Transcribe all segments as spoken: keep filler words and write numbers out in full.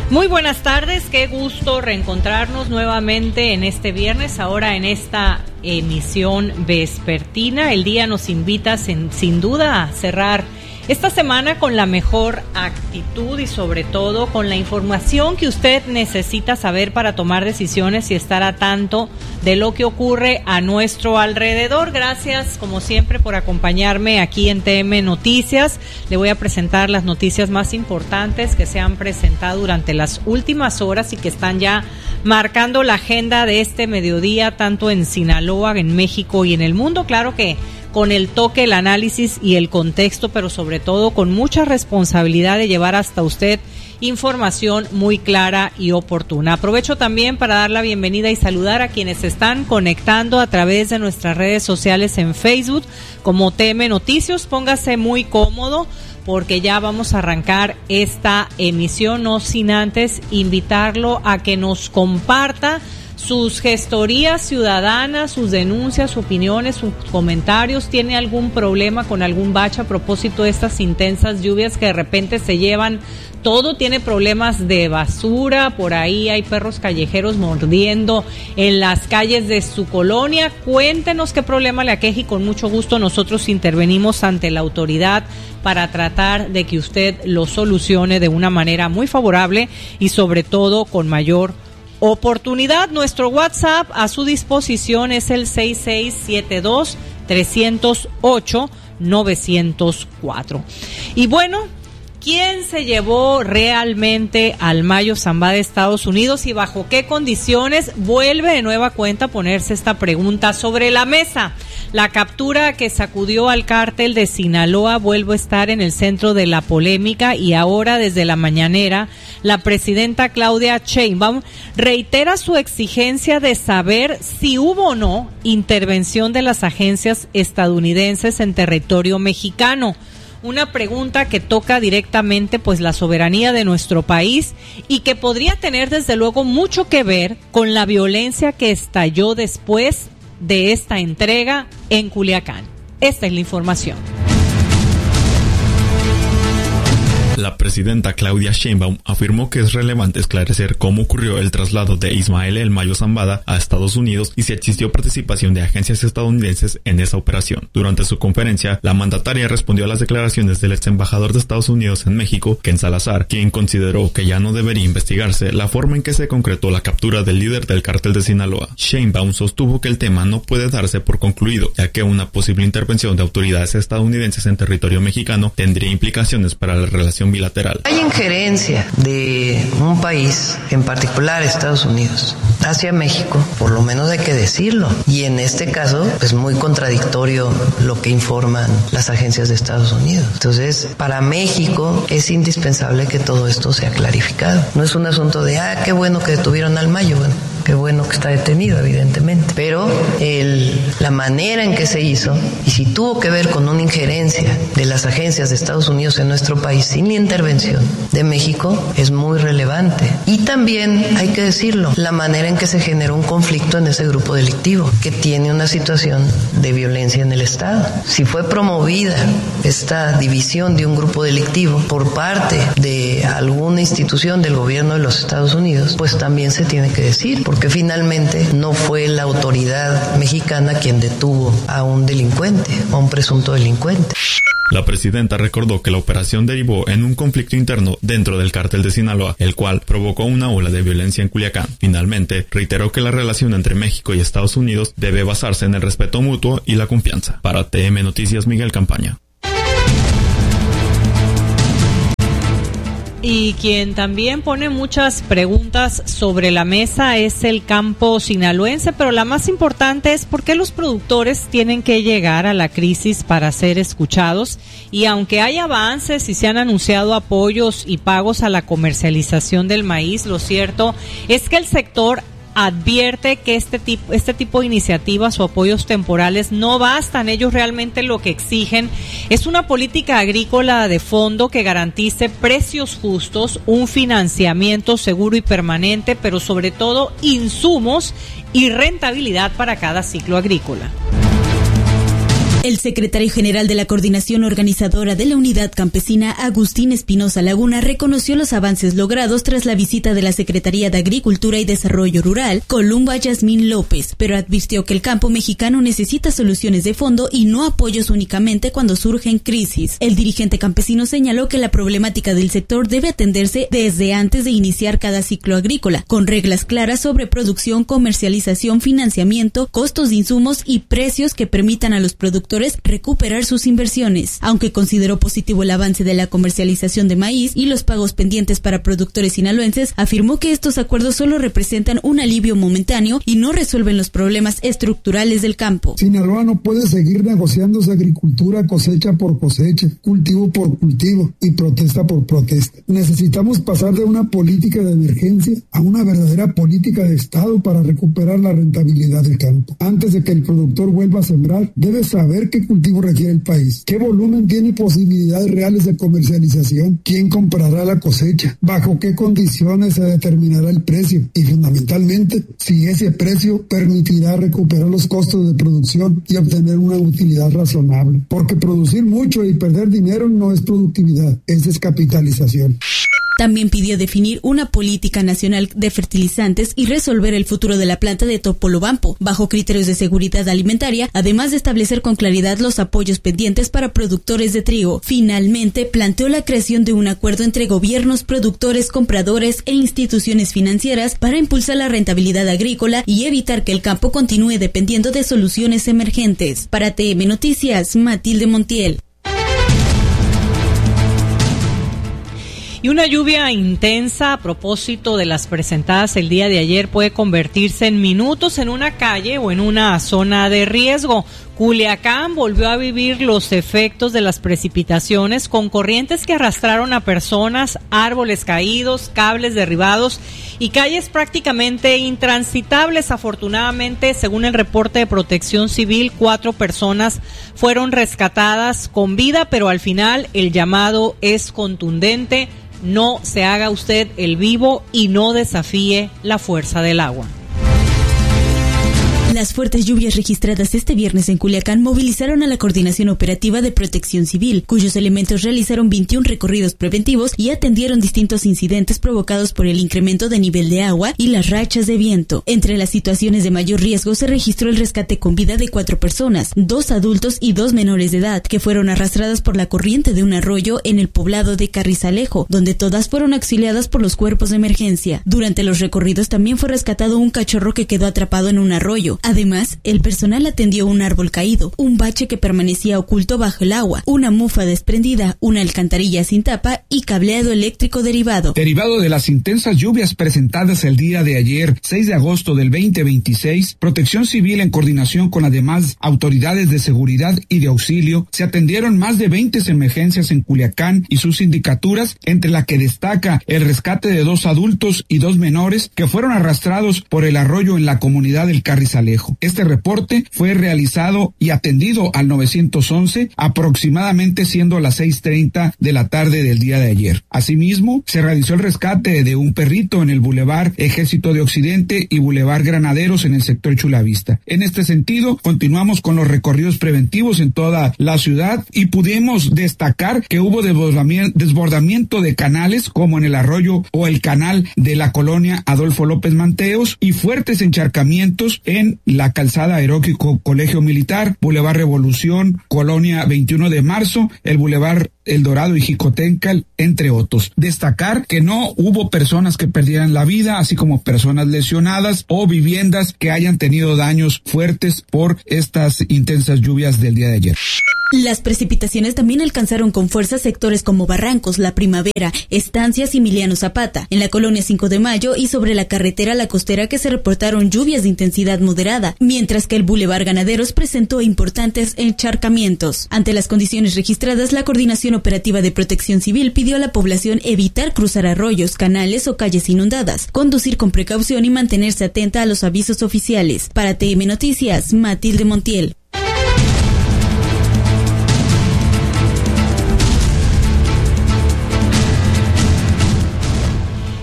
Muy buenas tardes, qué gusto reencontrarnos nuevamente en este viernes, ahora en esta emisión vespertina. El día nos invita sin, sin duda a cerrar esta semana con la mejor actitud y sobre todo con la información que usted necesita saber para tomar decisiones y estar a tanto de lo que ocurre a nuestro alrededor. Gracias, como siempre, por acompañarme aquí en T M Noticias. Le voy a presentar las noticias más importantes que se han presentado durante las últimas horas y que están ya marcando la agenda de este mediodía, tanto en Sinaloa, en México y en el mundo. Claro que con el toque, el análisis y el contexto, pero sobre todo con mucha responsabilidad de llevar hasta usted información muy clara y oportuna. Aprovecho también para dar la bienvenida y saludar a quienes se están conectando a través de nuestras redes sociales en Facebook como T M Noticias. Póngase muy cómodo porque ya vamos a arrancar esta emisión, no sin antes invitarlo a que nos comparta sus gestorías ciudadanas, sus denuncias, sus opiniones, sus comentarios. ¿Tiene algún problema con algún bache a propósito de estas intensas lluvias que de repente se llevan todo? ¿Tiene problemas de basura? Por ahí hay perros callejeros mordiendo en las calles de su colonia. Cuéntenos qué problema le aqueja y con mucho gusto nosotros intervenimos ante la autoridad para tratar de que usted lo solucione de una manera muy favorable y sobre todo con mayor oportunidad. Nuestro WhatsApp a su disposición es el seis seis siete dos, tres cero ocho, nueve cero cuatro. Y bueno, ¿quién se llevó realmente al Mayo Zambada de Estados Unidos y bajo qué condiciones? Vuelve de nueva cuenta a ponerse esta pregunta sobre la mesa. La captura que sacudió al cártel de Sinaloa vuelve a estar en el centro de la polémica y ahora desde la mañanera la presidenta Claudia Sheinbaum reitera su exigencia de saber si hubo o no intervención de las agencias estadounidenses en territorio mexicano. Una pregunta que toca directamente pues la soberanía de nuestro país y que podría tener desde luego mucho que ver con la violencia que estalló después de esta entrega en Culiacán. Esta es la información. La presidenta Claudia Sheinbaum afirmó que es relevante esclarecer cómo ocurrió el traslado de Ismael El Mayo Zambada a Estados Unidos y si existió participación de agencias estadounidenses en esa operación. Durante su conferencia, la mandataria respondió a las declaraciones del ex embajador de Estados Unidos en México, Ken Salazar, quien consideró que ya no debería investigarse la forma en que se concretó la captura del líder del cártel de Sinaloa. Sheinbaum sostuvo que el tema no puede darse por concluido, ya que una posible intervención de autoridades estadounidenses en territorio mexicano tendría implicaciones para la relación bilateral. Hay injerencia de un país, en particular Estados Unidos, hacia México, por lo menos hay que decirlo. Y en este caso, es muy contradictorio lo que informan las agencias de Estados Unidos. Entonces, para México es indispensable que todo esto sea clarificado. No es un asunto de, ah, qué bueno que detuvieron al Mayo, bueno, qué bueno que está detenido, evidentemente. Pero el, la manera en que se hizo, y si tuvo que ver con una injerencia de las agencias de Estados Unidos en nuestro país sin intervención de México, es muy relevante. Y también, hay que decirlo, la manera en que se generó un conflicto en ese grupo delictivo, que tiene una situación de violencia en el Estado. Si fue promovida esta división de un grupo delictivo por parte de alguna institución del gobierno de los Estados Unidos, pues también se tiene que decir, porque finalmente no fue la autoridad mexicana quien detuvo a un delincuente, a un presunto delincuente. La presidenta recordó que la operación derivó en un conflicto interno dentro del cártel de Sinaloa, el cual provocó una ola de violencia en Culiacán. Finalmente, reiteró que la relación entre México y Estados Unidos debe basarse en el respeto mutuo y la confianza. Para T M Noticias, Miguel Campaña. Y quien también pone muchas preguntas sobre la mesa es el campo sinaloense, pero la más importante es por qué los productores tienen que llegar a la crisis para ser escuchados. Y aunque hay avances y se han anunciado apoyos y pagos a la comercialización del maíz, lo cierto es que el sector advierte que este tipo, este tipo de iniciativas o apoyos temporales no bastan. Ellos realmente lo que exigen es una política agrícola de fondo que garantice precios justos, un financiamiento seguro y permanente, pero sobre todo insumos y rentabilidad para cada ciclo agrícola. El secretario general de la Coordinación Organizadora de la Unidad Campesina, Agustín Espinosa Laguna, reconoció los avances logrados tras la visita de la Secretaría de Agricultura y Desarrollo Rural, Columba Yasmín López, pero advirtió que el campo mexicano necesita soluciones de fondo y no apoyos únicamente cuando surgen crisis. El dirigente campesino señaló que la problemática del sector debe atenderse desde antes de iniciar cada ciclo agrícola, con reglas claras sobre producción, comercialización, financiamiento, costos de insumos y precios que permitan a los productores recuperar sus inversiones. Aunque consideró positivo el avance de la comercialización de maíz y los pagos pendientes para productores sinaloenses, afirmó que estos acuerdos solo representan un alivio momentáneo y no resuelven los problemas estructurales del campo. Sinaloa no puede seguir negociando su agricultura cosecha por cosecha, cultivo por cultivo y protesta por protesta. Necesitamos pasar de una política de emergencia a una verdadera política de Estado para recuperar la rentabilidad del campo. Antes de que el productor vuelva a sembrar, debe saber qué cultivo requiere el país, qué volumen tiene posibilidades reales de comercialización, quién comprará la cosecha, bajo qué condiciones se determinará el precio y fundamentalmente si ese precio permitirá recuperar los costos de producción y obtener una utilidad razonable, porque producir mucho y perder dinero no es productividad, es descapitalización. También pidió definir una política nacional de fertilizantes y resolver el futuro de la planta de Topolobampo, bajo criterios de seguridad alimentaria, además de establecer con claridad los apoyos pendientes para productores de trigo. Finalmente, planteó la creación de un acuerdo entre gobiernos, productores, compradores e instituciones financieras para impulsar la rentabilidad agrícola y evitar que el campo continúe dependiendo de soluciones emergentes. Para T M Noticias, Matilde Montiel. Y una lluvia intensa a propósito de las presentadas el día de ayer puede convertirse en minutos en una calle o en una zona de riesgo. Culiacán volvió a vivir los efectos de las precipitaciones con corrientes que arrastraron a personas, árboles caídos, cables derribados y calles prácticamente intransitables. Afortunadamente, según el reporte de Protección Civil, cuatro personas fueron rescatadas con vida, pero al final el llamado es contundente: no se haga usted el vivo y no desafíe la fuerza del agua. Las fuertes lluvias registradas este viernes en Culiacán movilizaron a la Coordinación Operativa de Protección Civil, cuyos elementos realizaron veintiún recorridos preventivos y atendieron distintos incidentes provocados por el incremento de nivel de agua y las rachas de viento. Entre las situaciones de mayor riesgo se registró el rescate con vida de cuatro personas, dos adultos y dos menores de edad, que fueron arrastradas por la corriente de un arroyo en el poblado de Carrizalejo, donde todas fueron auxiliadas por los cuerpos de emergencia. Durante los recorridos también fue rescatado un cachorro que quedó atrapado en un arroyo. Además, el personal atendió un árbol caído, un bache que permanecía oculto bajo el agua, una mufa desprendida, una alcantarilla sin tapa y cableado eléctrico derivado. Derivado de las intensas lluvias presentadas el día de ayer, seis de agosto del veinte veintiséis, Protección Civil, en coordinación con las demás autoridades de seguridad y de auxilio, se atendieron más de veinte emergencias en Culiacán y sus sindicaturas, entre la que destaca el rescate de dos adultos y dos menores que fueron arrastrados por el arroyo en la comunidad del Carrizalejo. Este reporte fue realizado y atendido al nueve once, aproximadamente siendo las seis treinta de la tarde del día de ayer. Asimismo, se realizó el rescate de un perrito en el Boulevard Ejército de Occidente y Boulevard Granaderos en el sector Chulavista. En este sentido, continuamos con los recorridos preventivos en toda la ciudad y pudimos destacar que hubo desbordamiento de canales como en el arroyo o el canal de la colonia Adolfo López Mateos y fuertes encharcamientos en la calzada Heroico Colegio Militar, Boulevard Revolución, Colonia veintiuno de marzo, el Boulevard El Dorado y Jicotencal, entre otros. Destacar que no hubo personas que perdieran la vida, así como personas lesionadas o viviendas que hayan tenido daños fuertes por estas intensas lluvias del día de ayer. Las precipitaciones también alcanzaron con fuerza sectores como Barrancos, La Primavera, Estancias y Emiliano Zapata. En la colonia cinco de mayo y sobre la carretera La Costera que se reportaron lluvias de intensidad moderada, mientras que el Boulevard Ganaderos presentó importantes encharcamientos. Ante las condiciones registradas, la Coordinación Operativa de Protección Civil pidió a la población evitar cruzar arroyos, canales o calles inundadas, conducir con precaución y mantenerse atenta a los avisos oficiales. Para T M Noticias, Matilde Montiel.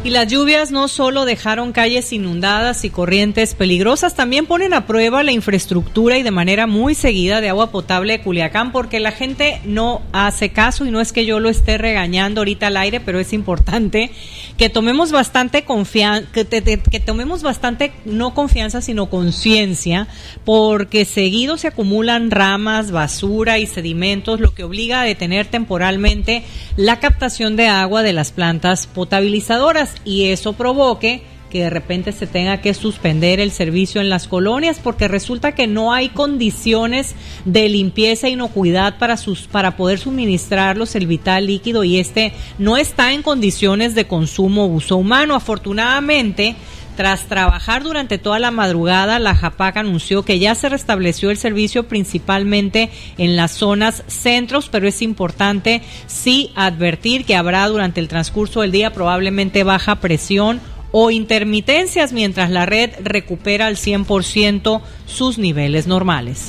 Y las lluvias no solo dejaron calles inundadas y corrientes peligrosas, también ponen a prueba la infraestructura y de manera muy seguida de agua potable de Culiacán, porque la gente no hace caso, y no es que yo lo esté regañando ahorita al aire, pero es importante que tomemos bastante confianza, que, te, te, que tomemos bastante, no confianza, sino conciencia, porque seguido se acumulan ramas, basura y sedimentos, lo que obliga a detener temporalmente la captación de agua de las plantas potabilizadoras, y eso provoque que de repente se tenga que suspender el servicio en las colonias, porque resulta que no hay condiciones de limpieza e inocuidad para sus para poder suministrarlos el vital líquido, y este no está en condiciones de consumo o uso humano. Afortunadamente, tras trabajar durante toda la madrugada, la JAPAC anunció que ya se restableció el servicio principalmente en las zonas centros, pero es importante sí advertir que habrá durante el transcurso del día probablemente baja presión o intermitencias mientras la red recupera al cien por ciento sus niveles normales.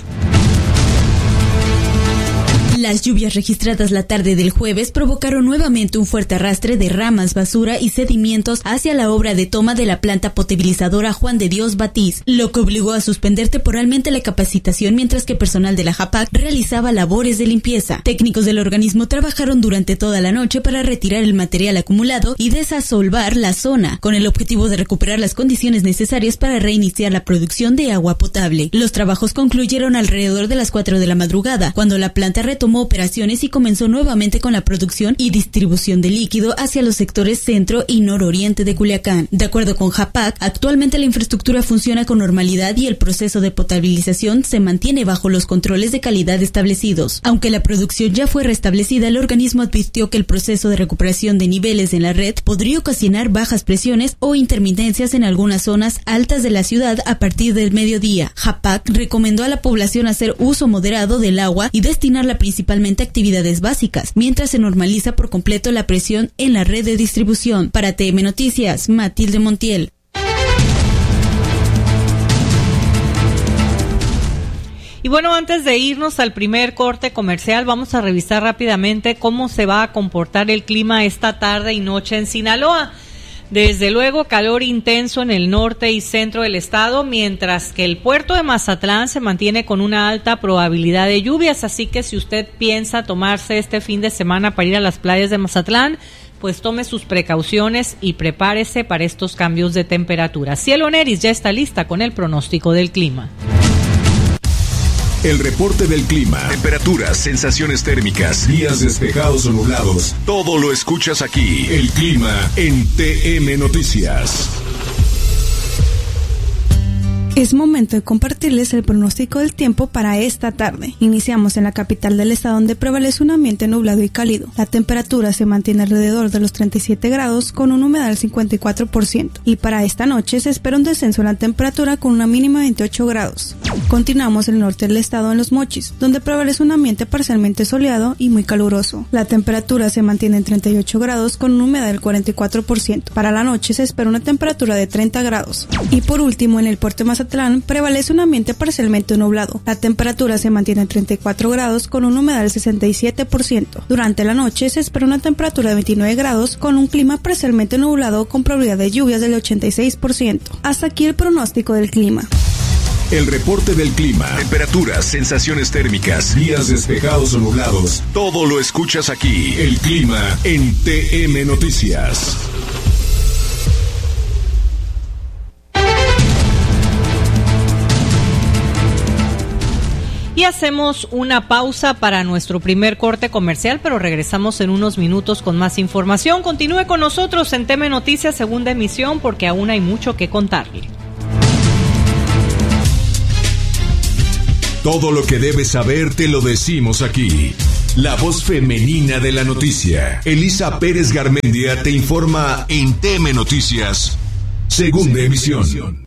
Las lluvias registradas la tarde del jueves provocaron nuevamente un fuerte arrastre de ramas, basura y sedimentos hacia la obra de toma de la planta potabilizadora Juan de Dios Batiz, lo que obligó a suspender temporalmente la capacitación mientras que personal de la JAPAC realizaba labores de limpieza. Técnicos del organismo trabajaron durante toda la noche para retirar el material acumulado y desasolvar la zona, con el objetivo de recuperar las condiciones necesarias para reiniciar la producción de agua potable. Los trabajos concluyeron alrededor de las cuatro de la madrugada, cuando la planta retomó Tomó operaciones y comenzó nuevamente con la producción y distribución de líquido hacia los sectores centro y nororiente de Culiacán. De acuerdo con JAPAC, actualmente la infraestructura funciona con normalidad y el proceso de potabilización se mantiene bajo los controles de calidad establecidos. Aunque la producción ya fue restablecida, el organismo advirtió que el proceso de recuperación de niveles en la red podría ocasionar bajas presiones o intermitencias en algunas zonas altas de la ciudad a partir del mediodía. JAPAC recomendó a la población hacer uso moderado del agua y destinarla principalmente principalmente actividades básicas, mientras se normaliza por completo la presión en la red de distribución. Para T M Noticias, Matilde Montiel. Y bueno, antes de irnos al primer corte comercial, vamos a revisar rápidamente cómo se va a comportar el clima esta tarde y noche en Sinaloa. Desde luego, calor intenso en el norte y centro del estado, mientras que el puerto de Mazatlán se mantiene con una alta probabilidad de lluvias, así que si usted piensa tomarse este fin de semana para ir a las playas de Mazatlán, pues tome sus precauciones y prepárese para estos cambios de temperatura. Cielo Neris ya está lista con el pronóstico del clima. El reporte del clima, temperaturas, sensaciones térmicas, días despejados o nublados, todo lo escuchas aquí. El clima en T M Noticias. Es momento de compartirles el pronóstico del tiempo para esta tarde. Iniciamos en la capital del estado, donde prevalece un ambiente nublado y cálido. La temperatura se mantiene alrededor de los treinta y siete grados con una humedad del cincuenta y cuatro por ciento. Y para esta noche se espera un descenso en la temperatura con una mínima de veintiocho grados. Continuamos en el norte del estado, en Los Mochis, donde prevalece un ambiente parcialmente soleado y muy caluroso. La temperatura se mantiene en treinta y ocho grados con una humedad del cuarenta y cuatro por ciento. Para la noche se espera una temperatura de treinta grados. Y por último, en el puerto de Mazatlán prevalece un ambiente parcialmente nublado. La temperatura se mantiene en treinta y cuatro grados con una humedad del sesenta y siete por ciento. Durante la noche se espera una temperatura de veintinueve grados con un clima parcialmente nublado con probabilidad de lluvias del ochenta y seis por ciento. Hasta aquí el pronóstico del clima. El reporte del clima, temperaturas, sensaciones térmicas, días despejados o nublados, todo lo escuchas aquí. El clima en T M Noticias. Y hacemos una pausa para nuestro primer corte comercial, pero regresamos en unos minutos con más información. Continúe con nosotros en T M Noticias, segunda emisión, porque aún hay mucho que contarle. Todo lo que debes saber te lo decimos aquí. La voz femenina de la noticia. Elisa Pérez Garmendia te informa en T M Noticias, segunda emisión.